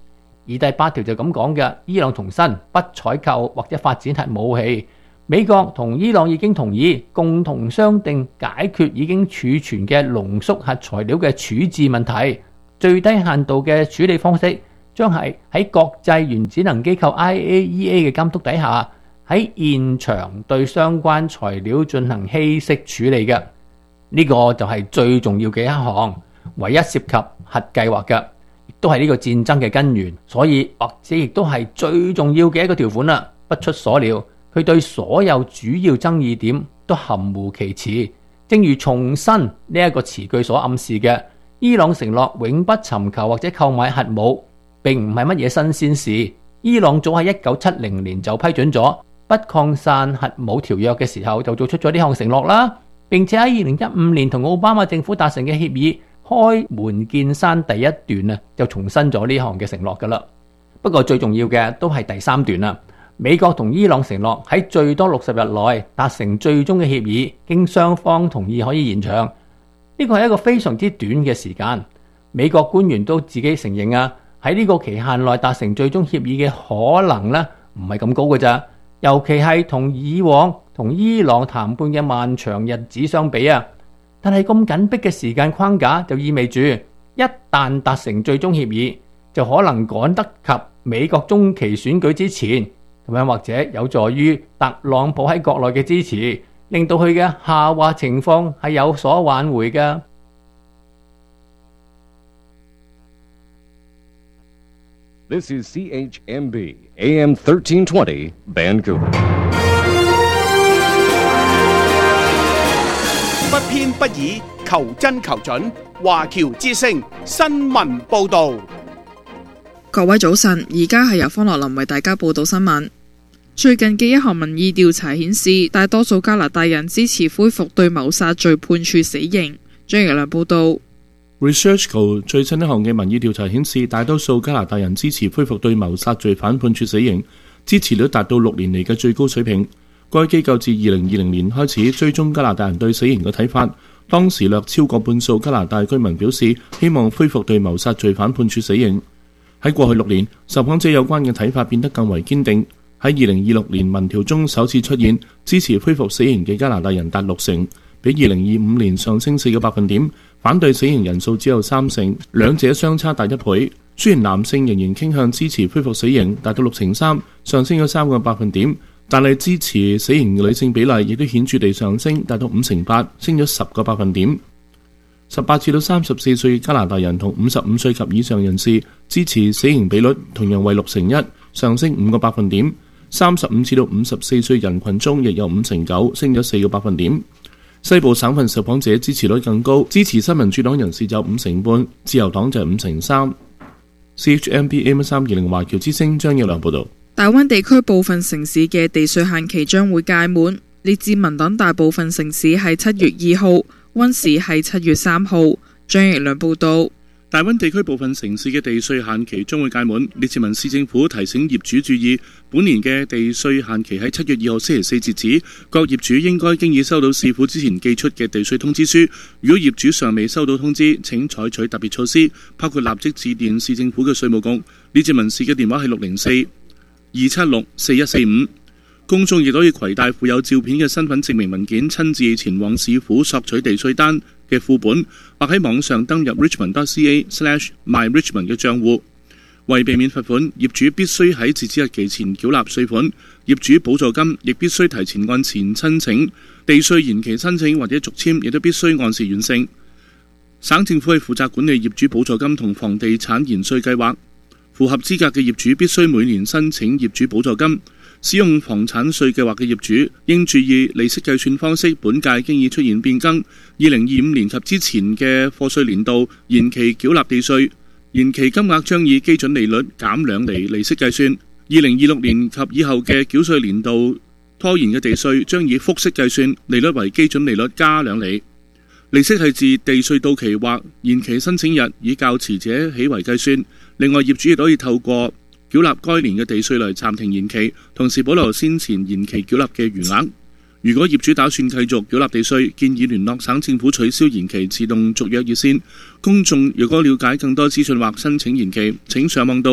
而第八條就咁講嘅，伊朗重申不採購或者發展核武器。美國同伊朗已經同意共同商定解決已經儲存嘅濃縮核材料嘅處置問題，最低限度嘅處理方式將係喺國際原子能機構 I A E A 嘅監督底下，喺現場對相關材料進行稀釋處理嘅。呢、這個就係最重要嘅一項，唯一涉及核計劃嘅，亦都係呢個戰爭嘅根源，所以或者亦都係最重要嘅一個條款啦。不出所料，佢對所有主要爭議點都含糊其辭，正如重申呢一個詞句所暗示嘅，伊朗承諾永不尋求或者購買核武，並唔係乜嘢新鮮事。伊朗早喺一九七零年就批准咗不擴散核武條約嘅時候，就做出咗呢項承諾啦。並且喺二零一五年同奧巴馬政府達成嘅協議開門見山第一段啊，就重申咗呢項嘅承諾噶啦。不過最重要嘅都係第三段啦。美國同伊朗承諾喺最多六十日內達成最終嘅協議，經雙方同意可以延長。呢個係一個非常之短嘅時間。美國官員都自己承認啊，喺呢個期限內達成最終協議嘅可能呢，唔係咁高嘅咋。尤其係同以往同伊朗談判嘅漫長日子相比啊。但係咁緊迫嘅時間框架就意味住，一旦達成最終協議，就可能趕得及美國中期選舉之前。咁樣或者有助於特朗普喺國內嘅支持，令到佢嘅下滑情況係有所挽回嘅。 This is C H M B A M thirteen twenty Vancouver。 不偏不倚，求真求準。華僑之聲新聞報導。 各位早晨，而家係由方樂林為大家報道新聞。最近嘅一項民意調查顯示，大多數加拿大人支持恢復對謀殺罪判處死刑。張奕良報道。 ResearchGo 最新一項嘅民意調查顯示，大多數加拿大人支持恢復對謀殺罪犯判處死刑，支持率達到六年嚟嘅最高水平。該機構自二零二零年開始追蹤加拿大人對死刑嘅睇法，當時略超過半數加拿大居民表示希望恢復對謀殺罪犯判處死刑。喺過去六年，受訪者有關嘅睇法變得更為堅定。喺二零二六年民調中首次出現支持恢復死刑嘅加拿大人達六成，比二零二五年上升四個百分點，反對死刑人數只有三成，兩者相差大一倍。雖然男性仍然傾向支持恢復死刑，達到六成三，上升咗三個百分點，但係支持死刑嘅女性比例亦都顯著地上升，達到五成八，升咗十個百分點。十八至到三十四歲加拿大人同五十五歲及以上人士支持死刑比率同樣為六成一，上升五個百分點。三十五至到五十四歲人群中亦有五成九，升咗四個百分點。西部省份受訪者支持率更高，支持新民主黨人士就五成半，自由黨就五成三。C H M B A M 三二零華僑之聲張耀良報道。 大灣地區部分城市嘅地稅限期將會屆滿，列治文等大部分城市係七月二號。溫市係七月三號。張奕良報道。 大灣地區部分城市嘅地稅限期將會屆滿，列治文市政府提醒業主注意，本年嘅地稅限期喺七月二號星期四截止，各業主應該經已收到市府之前寄出嘅地稅通知書。如果業主尚未收到通知，請採取特別措施，包括立即致電市政府嘅稅務局。列治文市嘅電話係六零四二七六四一四五。公眾亦都可以攜帶附有照片嘅身份證明文件，親自前往市府索取地稅單嘅副本，或喺網上登入 richmond dot c a slash my richmond 嘅賬戶。為避免罰款，業主必須喺截止日期前繳納稅款。業主補助金亦必須提前按前申請，地稅延期申請或者續簽亦都必須按時完成。省政府係負責管理業主補助金同房地產延稅計劃。符合資格嘅業主必須每年申請業主補助金。使用房產稅計劃嘅業主應注意利息計算方式，本屆經已出現變更。二零二五年及之前嘅課稅年度延期繳納地稅，延期金額將以基準利率減兩厘利息計算。二零二六年及以後嘅繳稅年度拖延嘅地稅將以複式計算，利率為基準利率加兩厘。利息係自地稅到期或延期申請日以較遲者起為計算。另外，業主亦可以透過繳納該年嘅地稅嚟暫停延期，同時保留先前延期繳納嘅餘額。如果業主打算繼續繳納地稅，建議聯絡省政府取消延期自動續約熱線。公眾如果了解更多資訊或申請延期，請上網到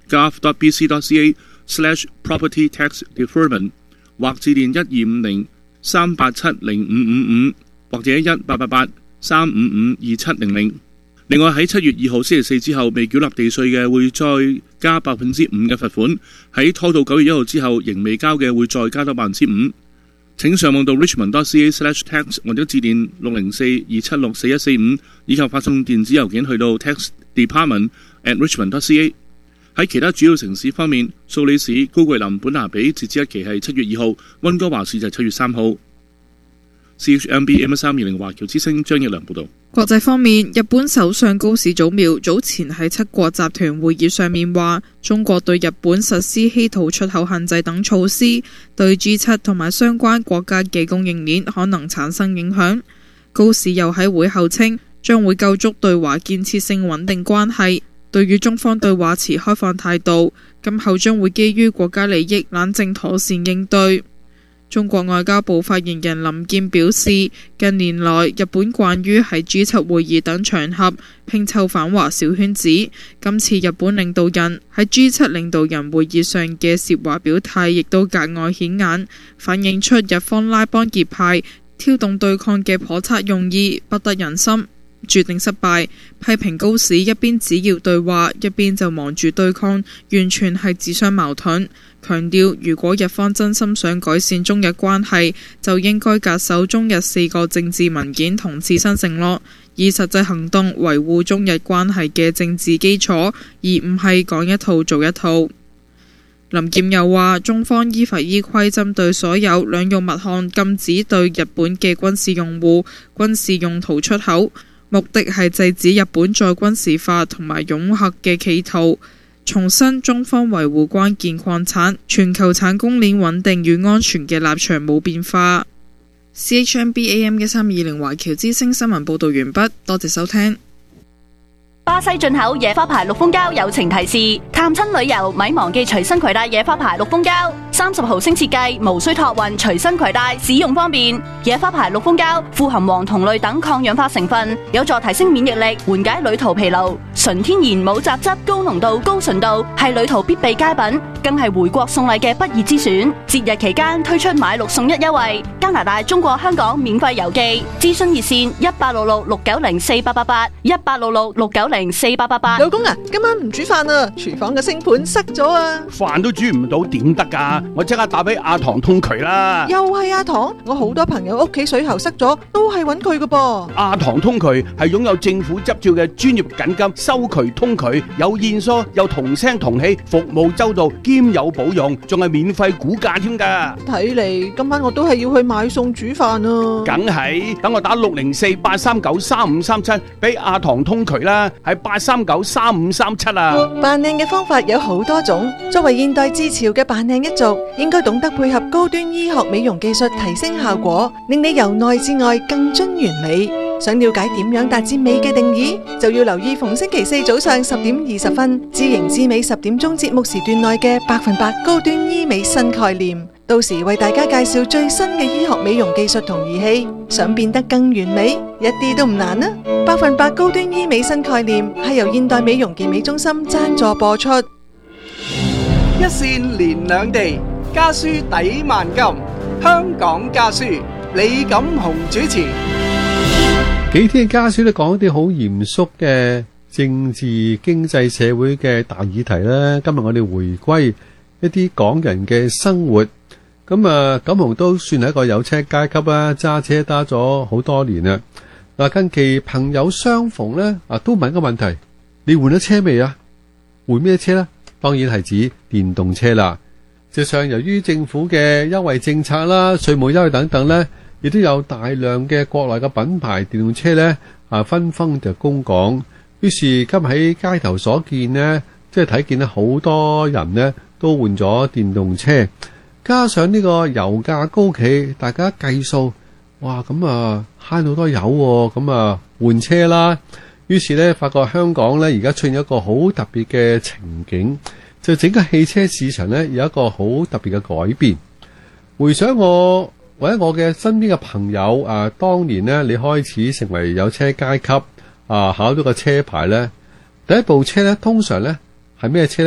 gov dot b c dot c a slash property tax deferment 或致電一二五零三八七零五五五或者一八八八三五五二七零零。另外喺七月二號星期四之後未繳納地稅嘅會再加百分之五嘅罰款，喺拖到九月一號之後仍未交嘅會再加多百分之五。請上網到 richmond dot c a slash tax 或者致電六零四二七六四一四五，以及發送電子郵件去到 tax department at richmond dot c a。喺其他主要城市方面，蘇黎世、高貴林、本拿比截止日期係七月二號，溫哥華市就係七月三號。C H M B M 三二零華僑之聲張奕良報導。 國際方面，日本首相高市早苗早前喺七國集團會議上面話，中國對日本實施稀土出口限制等措施，對 G 七同埋相關國家嘅供應鏈可能產生影響。高市又喺會後稱，將會構築對華建設性穩定關係，對於中方對華持開放態度，今後將會基於國家利益冷靜妥善應對。中國外交部發言人林健表示，近年來日本慣於喺 G 七會議等場合拼湊反華小圈子，今次日本領導人喺 G 七領導人會議上嘅涉華表態亦都格外顯眼，反映出日方拉幫結派、挑動對抗嘅叵測用意不得人心，注定失敗。批評高市一邊只要對話，一邊就忙住對抗，完全係自相矛盾。強調如果日方真心想改善中日關係，就應該恪守中日四個政治文件同自身承諾，以實際行動維護中日關係嘅政治基礎，而唔係講一套做一套。林健又話，中方依法依規針對所有兩用物項禁止對日本嘅軍事用戶、軍事用途出口，目的係制止日本再軍事化同埋擁核嘅企圖。重申中方維護關鍵礦產、全球產供鏈穩定與安全嘅立場冇變化。C H M B A M 一三二零華僑之聲新聞報導完畢，多謝收聽。 巴西進口野花牌綠蜂膠友情提示：探親旅遊咪忘記隨身攜帶野花牌綠蜂膠，三十毫升設計，無需託運，隨身攜帶，使用方便。野花牌綠蜂膠富含黃酮類等抗氧化成分，有助提升免疫力，緩解旅途疲勞。純天然冇雜質，高濃度、高純度，係旅途必備佳品，更係回國送禮嘅不二之選。節日期間推出買六送一優惠，加拿大、中國香港免費郵寄。諮詢熱線一八六六六九零四八八八一八六六六九零四八八八。 老公啊，今晚唔煮飯啊，廚房嘅星盤塞咗啊！ 飯都煮唔到點得㗎？我即刻打俾阿唐通渠啦！ 又係阿唐，我好多朋友屋企水喉塞咗，都係揾佢㗎噃。 阿唐通渠係擁有政府執照嘅專業緊急收渠通渠，有現疏，有同聲同氣，服務周到，兼有保用，仲係免費估價添㗎。 睇嚟今晚我都係要去買餸煮飯啊！ 梗係，等我打六零四八三九三五三七俾阿唐通渠啦，係八三九三五三七啊！ 扮靚嘅方法有好多種，作為現代之潮嘅扮靚一族，應該懂得配合高端醫學美容技術提升效果，令你由內至外更臻完美。想了解點樣達至美嘅定義，就要留意逢星期四早上十點二十分，知型知美十點鐘節目時段內嘅百分百高端醫美新概念。到時為大家介紹最新嘅醫學美容技術同儀器，想變得更完美，一啲都唔難啊！百分百高端醫美新概念係由現代美容健美中心贊助播出。 一線連兩地，家書抵萬金。香港家書，李錦雄主持。 幾天嘅家書都講一啲好嚴肅嘅政治、經濟、社會嘅大議題啦。今日我哋回歸一啲港人嘅生活。咁啊，錦雄都算係一個有車階級啦，揸車揸咗好多年啦。嗱，近期朋友相逢咧，啊都問一個問題：你換咗車未啊？換咩車咧？當然係指電動車啦。實際上，由於政府嘅優惠政策啦、稅務優惠等等咧，亦都有大量嘅國內嘅品牌電動車咧，啊紛紛就供港。於是今日喺街頭所見呢，即係睇見咧好多人呢都換咗電動車。加上呢個油價高企，大家計數，哇咁啊慳好多油喎，咁啊換車啦。於是咧發覺香港咧而家出現一個好特別嘅情景，就整個汽車市場咧有一個好特別嘅改變。回想我或者我嘅身邊嘅朋友啊，當年咧你開始成為有車階級啊，考到個車牌咧，第一部車咧通常咧係咩車咧？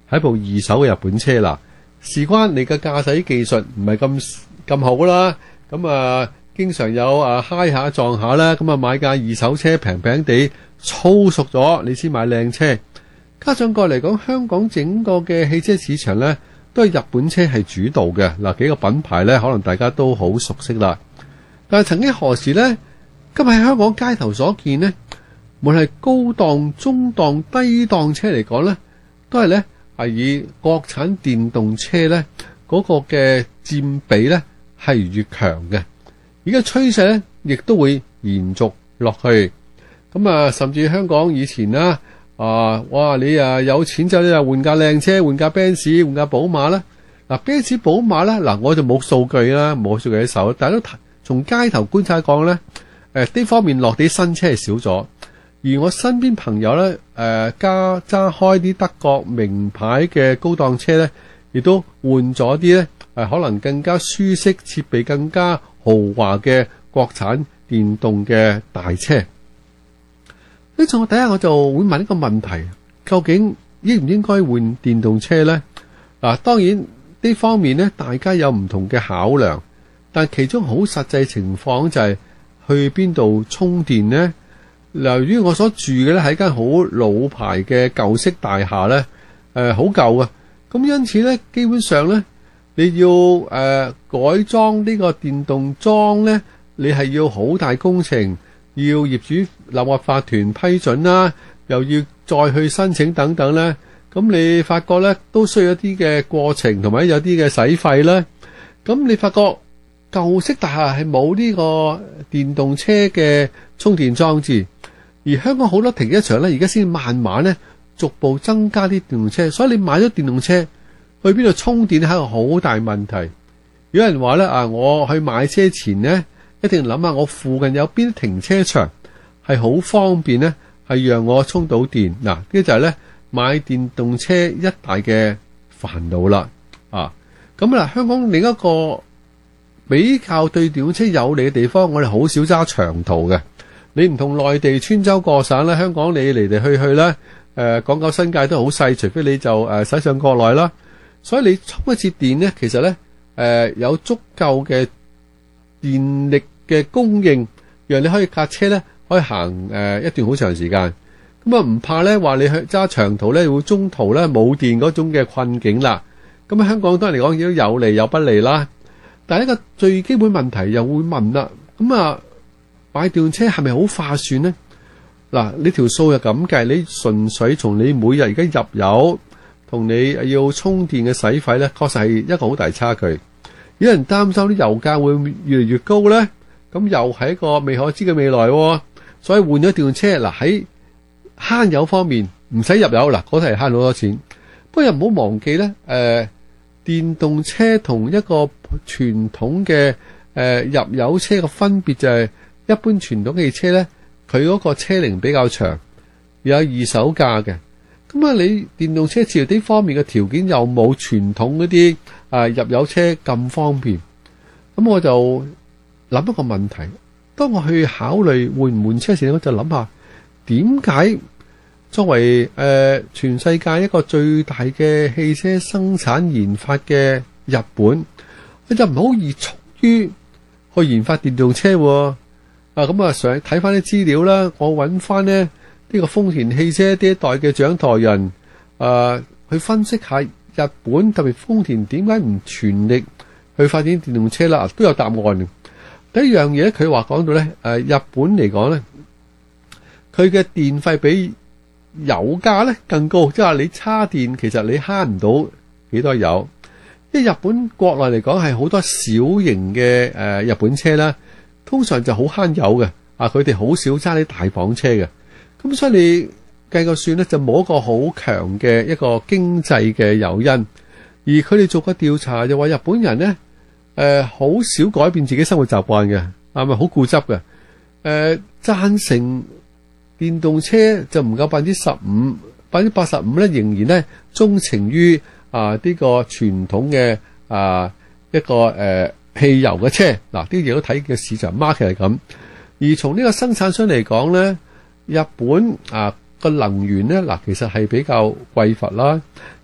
係一部二手嘅日本車啦。事關你嘅駕駛技術唔係咁咁好啦，咁啊經常有啊揩下撞下啦，咁啊買架二手車平平地操熟咗，你先買靚車。加上過嚟講，香港整個嘅汽車市場呢，都係日本車係主導嘅。嗱，幾個品牌呢，可能大家都好熟悉啦。但係曾經何時呢，今日喺香港街頭所見呢，無論係高檔、中檔、低檔車嚟講呢，都係呢係以國產電動車呢嗰個嘅佔比呢係越強嘅。而家趨勢呢，亦都會延續落去。咁啊，甚至香港以前啦。啊！哇！你啊有錢就你啊換架靚車，換架 Benz， 換架寶馬啦。嗱 ，Benz 寶馬咧，嗱我就冇數據啦，冇數據喺手，但係都從街頭觀察講咧，誒、呃、呢方面落地新車係少咗。而我身邊朋友咧，誒加揸開啲德國名牌嘅高檔車咧，亦都換咗啲咧，誒可能更加舒適、設備更加豪華嘅國產電動嘅大車。呢種我第一我就會問一個問題，究竟應唔應該換電動車呢？嗱，當然呢方面呢，大家有唔同嘅考量，但其中好實際情況就係去邊度充電呢？由於我所住嘅呢係間好老牌嘅舊式大廈呢，誒好舊啊，咁因此呢，基本上呢，你要誒、呃、改裝呢個電動樁呢，你係要好大工程。要業主立案法團批准啦，又要再去申請等等咧，咁你發覺咧都需要一啲嘅過程，同埋有啲嘅使費啦。咁你發覺舊式大廈係冇呢個電動車嘅充電裝置，而香港好多停車場咧，而家先慢慢咧逐步增加啲電動車，所以你買咗電動車去邊度充電係一個好大問題。有人話咧啊，我去買車前咧，一定諗下我附近有邊啲停車場係好方便呢，係讓我充到電。嗱，呢就係咧買電動車一大嘅煩惱啦。啊，咁嗱，香港另一個比較對電動車有利嘅地方，我哋好少揸長途嘅。你唔同內地穿州過省咧，香港你嚟嚟去去咧，誒、呃，港九新界都好細，除非你就誒駛、呃、上國內啦。所以你充一次電咧，其實咧誒、呃、有足夠嘅電力嘅供應，讓你可以架車咧可以行誒、呃、一段好長時間，咁啊唔怕咧話你去揸長途咧會中途咧冇電嗰種嘅困境啦。咁啊香港當然嚟講亦都有利有不利啦。但係一個最基本問題又會問啦，咁啊買電動車係咪好划算呢？嗱，你條數又咁計，你純粹從你每日而家入油同你要充電嘅使費咧，確實係一個好大差距。有人擔心啲油價會越嚟越高咧，咁又係一個未可知嘅未來喎。所以換咗電動車，嗱喺慳油方面唔使入油，嗱嗰度係慳好多錢。不過又唔好忘記咧，誒、呃、電動車同一個傳統嘅誒、呃、入油車嘅分別就係、是，一般傳統汽車咧，佢嗰個車齡比較長，有二手價嘅。咁啊，你電動車似乎呢方面嘅條件又冇傳統嗰啲啊入油車咁方便。咁我就諗一個問題，當我去考慮換唔換車時，我就諗下點解作為誒、呃、全世界一個最大嘅汽車生產研發嘅日本，佢就唔好熱衷於去研發電動車喎。啊，咁啊，上睇翻啲資料啦，我揾翻呢呢、這個豐田汽車呢一代嘅掌舵人，誒、呃，去分析下日本特別豐田點解唔全力去發展電動車啦，都有答案嘅。第一樣嘢，佢話講到咧，誒、呃，日本嚟講咧，佢嘅電費比油價咧更高，即係話你叉電，其實你慳唔到幾多油。因為日本國內嚟講係好多小型嘅誒、呃、日本車啦。通常就好慳油嘅，啊佢哋好少揸啲大房車嘅，咁所以你計個算咧就冇一個好強嘅一個經濟嘅誘因，而佢哋做個調查就話日本人咧誒好少改變自己生活習慣嘅，係咪好固執嘅？誒、呃、贊成電動車就唔夠百分之十五，百分之八十五咧仍然咧鍾情於啊呢、這個傳統嘅啊一個誒。呃汽油嘅車，嗱啲嘢都睇嘅市場 market 係咁，而從呢個生產商嚟講咧，日本啊個能源咧嗱其實係比較匱乏啦，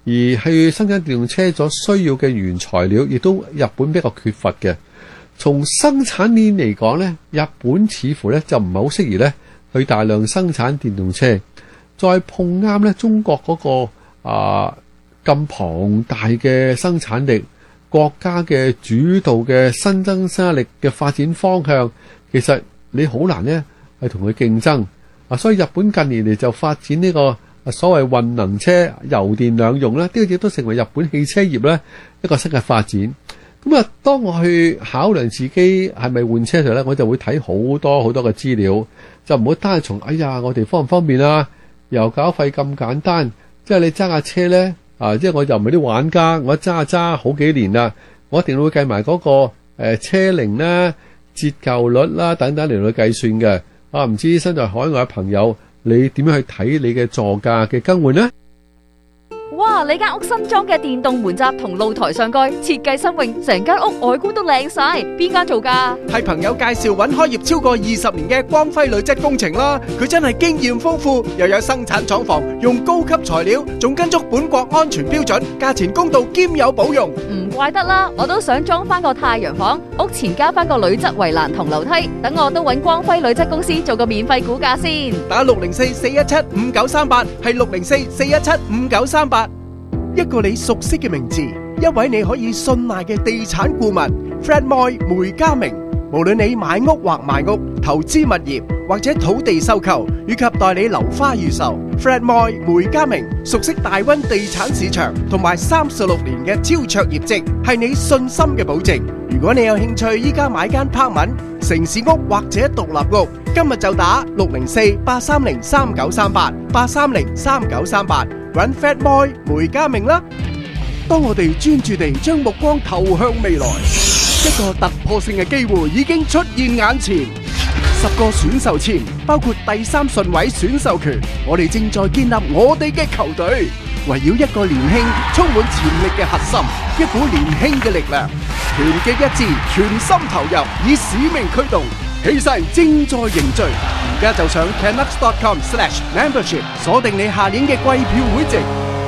而去生產電動車所需要嘅原材料，亦都日本比較缺乏嘅。從生產鏈嚟講呢，日本似乎呢就唔係好適宜呢去大量生產電動車。再碰啱呢中國嗰、那個啊咁龐大嘅生產力，國家嘅主導嘅新增生產力嘅發展方向，其實你好難呢係同佢競爭啊。所以日本近年嚟就發展呢、這個所謂混能車、油電兩用咧，呢個亦都成為日本汽車業咧一個新嘅發展。咁啊，當我去考量自己係咪換車嘅時候咧，我就會睇好多好多嘅資料，就唔好單係從哎呀我哋方唔方便啊，油搞費咁簡單。即係你揸架車咧啊，即係我又唔係啲玩家，我揸揸好幾年啦，我一定會計埋嗰個誒車齡啦、折舊率啦等等嚟去計算嘅。啊，唔知身在海外嘅朋友，你點樣去睇你嘅座駕嘅更換呢？ 哇！你間屋新裝嘅電動門閘同露台上蓋設計新穎，成間屋外觀都靚晒。邊間做㗎？ 係朋友介紹揾開業超過二十年嘅光輝鋁質工程啦。佢真係經驗豐富，又有生產廠房，用高級材料，仲跟足本國安全標準，價錢公道兼有保用。 唔怪得啦，我都想裝翻個太陽房，屋前加翻個鋁質圍欄同樓梯，等我都揾光輝鋁質公司做個免費估價先。 打六零四四一七五九三八，係六零四四一七五九三八。一個你熟悉嘅名字，一位你可以信賴嘅地產顧問 Fred Moy 梅家明。無論你買屋或賣屋、投資物業或者土地收購，以及代理樓花預售， Fred Moy 梅家明熟悉大溫地產市場同埋三十六年嘅超卓業績，係你信心嘅保證。如果你有興趣依家買間 apartment、城市屋或者獨立屋，今日就打六零四八三零三九三八八三零三九三八。揾 Fred Moy 梅家明啦。當我哋專注地將目光投向未來，一個突破性嘅機會已經出現眼前。十個選秀簽，包括第三順位選秀權，我哋正在建立我哋嘅球隊，圍繞一個年輕、充滿潛力嘅核心，一股年輕嘅力量，團結一致，全心投入，以使命驅動。氣勢正在凝聚，而家就上 canucks dot com slash membership 鎖定你下年嘅季票會籍。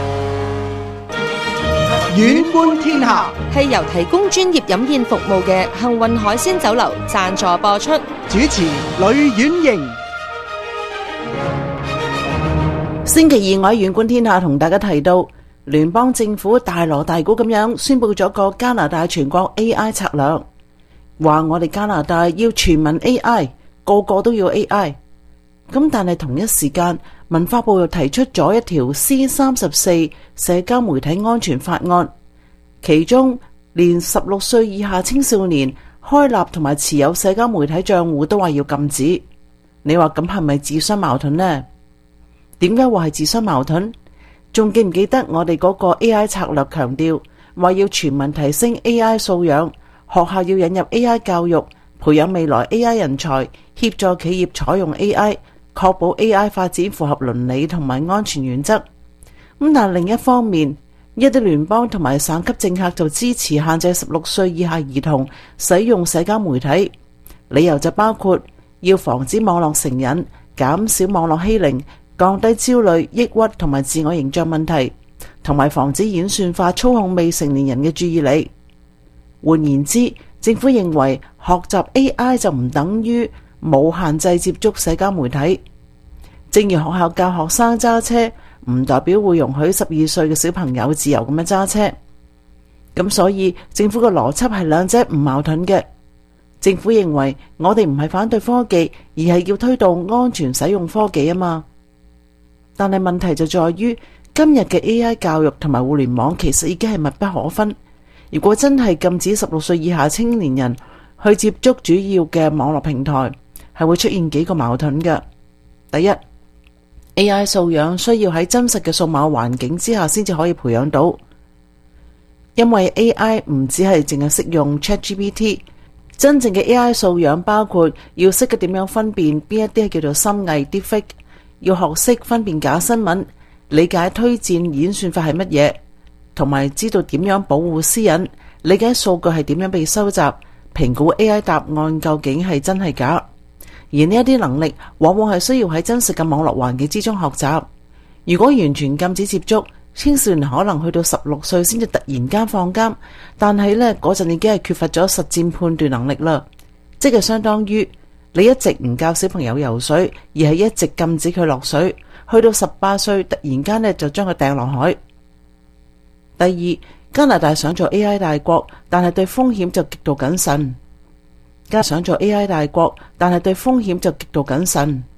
遠觀天下係由提供專業飲宴服務嘅幸運海鮮酒樓贊助播出。 主持呂婉瑩。 星期二我喺遠觀天下同大家提到，聯邦政府大鑼大鼓咁樣宣布咗個加拿大全國 A I 策略。話我哋加拿大要全民 A I， 個個都要 A I。咁但係同一時間，文化部又提出咗一條 C 三十四社交媒體安全法案，其中連十六歲以下青少年開立同埋持有社交媒體賬戶都話要禁止。你話咁係咪自相矛盾呢？點解話係自相矛盾？仲記唔記得我哋嗰個 A I 策略強調話要全民提升 A I 素養？學校要引入 A I 教育，培養未來 A I 人才，協助企業採用 A I， 確保 A I 發展符合倫理同埋安全原則。咁但另一方面，一啲聯邦同埋省級政客就支持限制十六歲以下兒童使用社交媒體，理由就包括要防止網絡成癮，減少網絡欺凌，降低焦慮、抑鬱同埋自我形象問題，同埋防止演算法操控未成年人嘅注意力。換言之，政府認為學習 A I 就唔等於冇限制接觸社交媒體。正如學校教學生揸車，唔代表會容許十二歲嘅小朋友自由咁樣揸車。咁所以政府嘅邏輯係兩者唔矛盾嘅。政府認為我哋唔係反對科技，而係要推動安全使用科技啊嘛。但係問題就在於今日嘅 A I 教育同埋互聯網其實已經係密不可分。如果真係禁止十六歲以下青年人去接觸主要嘅網絡平台，係會出現幾個矛盾嘅。第一， A I 素養需要喺真實嘅數碼環境之下先至可以培養到，因為 A I 唔只係淨係識用 ChatGPT， 真正嘅 A I 素養包括要識得點樣分辨邊一啲係叫做深偽 deepfake， 要學識分辨假新聞，理解推薦演算法係乜嘢，同埋知道點樣保護私隱，理解數據係點樣被收集，評估 A I 答案究竟係真係假。而呢一啲能力往往係需要喺真實嘅網絡環境之中學習。如果完全禁止接觸， 青少年可能去到十六歲先至突然間放監，但係呢嗰陣已經係缺乏咗實戰判斷能力啦，即係相當於你一直唔教小朋友游水，而係一直禁止佢落水，去到十八歲突然間呢就將佢掟落海。第二，加拿大想做 A I 大國，但係對風險就極度謹慎。加想做 A I 大國，但係對風險就極度謹慎。